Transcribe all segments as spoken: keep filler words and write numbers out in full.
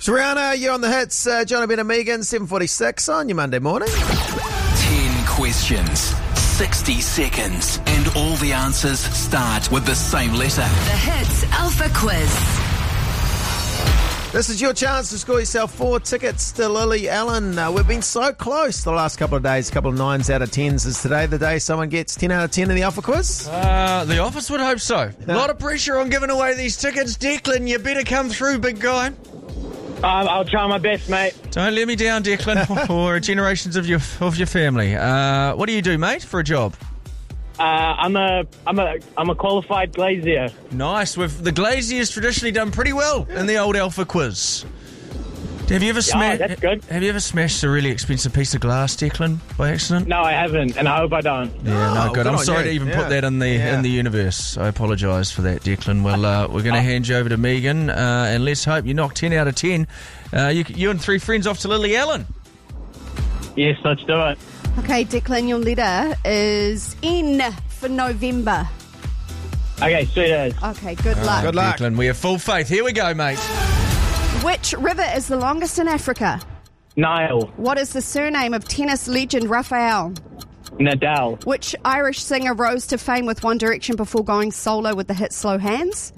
It's Rihanna, you're on the hits. Uh, Johnny and Megan, seven forty-six on your Monday morning. Ten questions, sixty seconds, and all the answers start with the same letter. The Hits Alpha Quiz. This is your chance to score yourself four tickets to Lily Allen. Uh, we've been so close the last couple of days. A couple of nines out of tens. Is today the day someone gets ten out of ten in the Alpha Quiz? Uh, the office would hope so. A lot of pressure on giving away these tickets. Declan, you better come through, big guy. Um, I'll try my best, mate. Don't let me down, Declan, or generations of your of your family. Uh, what do you do, mate, for a job? Uh, I'm a I'm a I'm a qualified glazier. Nice. With the Glaziers traditionally done pretty well in the old Alpha Quiz. Have you ever smashed? that's good. Have you ever smashed a really expensive piece of glass, Declan, by accident? No, I haven't, and I hope I don't. Yeah, no, Oh, good. good I'm on sorry you. to even Yeah. put that in the Yeah. in the universe. I apologise for that, Declan. Well, uh, we're going to hand you over to Megan, uh, and let's hope you knock ten out of ten. Uh, you, you and three friends off to Lily Allen. Yes, let's do it. Okay, Declan, your letter is N for November. Okay, sweet as. Okay, good luck. Good luck. Declan, we have full faith. Here we go, mate. Which river is the longest in Africa? Nile, What is the surname of tennis legend Rafael? Nadal, Which Irish singer rose to fame with One Direction before going solo with the hit Slow Hands?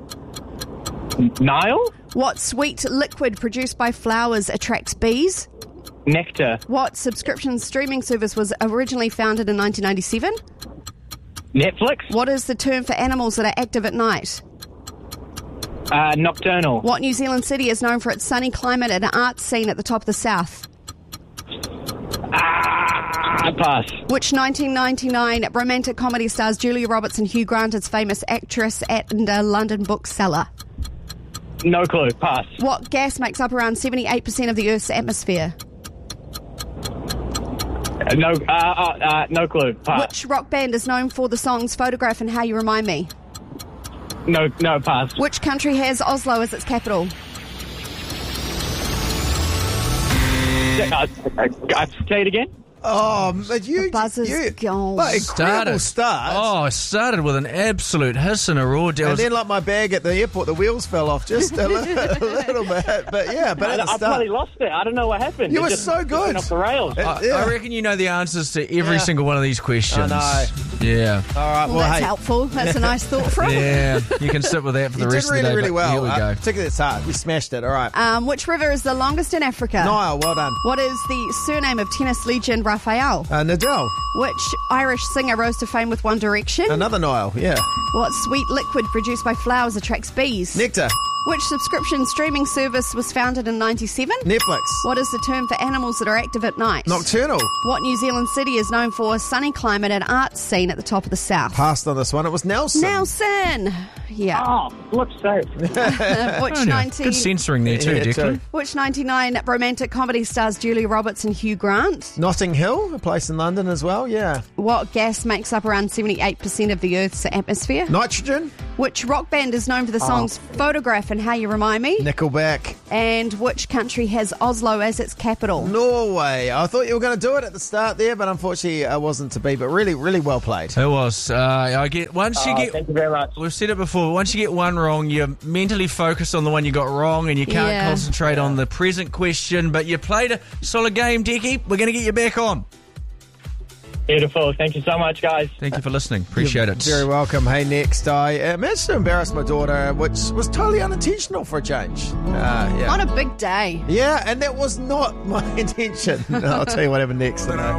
Nile, What sweet liquid produced by flowers attracts bees? Nectar, What subscription streaming service was originally founded in nineteen ninety-seven? Netflix, What is the term for animals that are active at night? uh, Nocturnal, What New Zealand city is known for its sunny climate and art scene at the top of the south? ah, pass, Which nineteen ninety-nine romantic comedy stars Julia Roberts and Hugh Grant as famous actress and a London bookseller? no clue, pass, What gas makes up around seventy-eight percent of the Earth's atmosphere? uh, no, uh, uh, uh, no clue, pass, Which rock band is known for the songs Photograph and How You Remind Me? no, no, pass, Which country has Oslo as its capital? uh, uh, uh, say it again, Oh, but you... The buzzer's you, gone. What, incredible start. Oh, I started with an absolute hiss and a roar. There And was- then, like my bag at the airport, the wheels fell off just a little, a little bit. But yeah, but I, at the I start, probably lost it, I don't know what happened. You It were just so good. went off the rails. Uh, I, yeah. I reckon you know the answers to every Yeah. single one of these questions. I Yeah. all right. Well, Well, that's hey, helpful. That's a nice thought from. Yeah, you can sit with that for the you rest did really, of the day. really but well. Here we Uh, go. particularly at the start, you smashed it. All right, Um, which river is the longest in Africa? Niall, well done. What is the surname of tennis legend Rafael? Uh, Nadal, Which Irish singer rose to fame with One Direction? another Niall. Yeah, What sweet liquid produced by flowers attracts bees? Nectar, Which subscription streaming service was founded in ninety-seven? Netflix, What is the term for animals that are active at night? Nocturnal. What New Zealand city is known for a sunny climate and art scene at the top of the south? Passed on this one. It was Nelson. Nelson. Yeah. Oh, flip's sake. Which Oh, yeah. nineteen Good censoring there too, Yeah, Declan. too. Which ninety-nine romantic comedy stars Julia Roberts and Hugh Grant? Notting Hill, a place in London as well. Yeah, What gas makes up around seventy-eight percent of the Earth's atmosphere? Nitrogen, Which rock band is known for the songs Photograph and How You Remind Me? Nickelback, And which country has Oslo as its capital? Norway. I thought you were going to do it at the start there, but unfortunately, it wasn't to be. But really, really well played. It was. Uh, I get once you Oh, get. thank you very much. We've said it before. Once you get one wrong, you're mentally focused on the one you got wrong, and you can't Yeah. concentrate on the present question. But you played a solid game, Decky. We're going to get you back on. Beautiful. Thank you so much, guys. Thank you for listening. Appreciate You're it. Very welcome. Hey, next, I uh, managed to embarrass my daughter, which was totally unintentional for a change. Uh, yeah. On a big day. Yeah, and that was not my intention. I'll tell you what happened next.